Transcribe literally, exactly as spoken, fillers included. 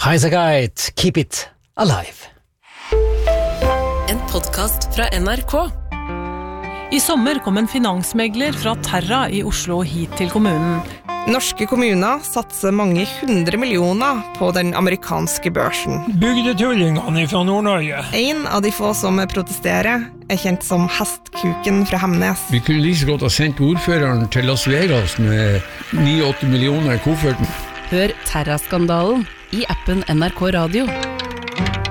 Highasakite, keep it alive. En podcast fra N R K. I sommer kom en finansmegler fra Terra i Oslo hit til kommunen. Norske kommuner satser mange hundre millioner på den amerikanske børsen. Bygdetullingene fra Nord-Norge. En av de få som protesterer er kjent som Hestkuken fra Hemnes. Vi kunne like så godt ha sendt ordføreren til Las Vegas med ni åtte millioner i kofferten. Hør Terra-skandalen i appen N R K Radio.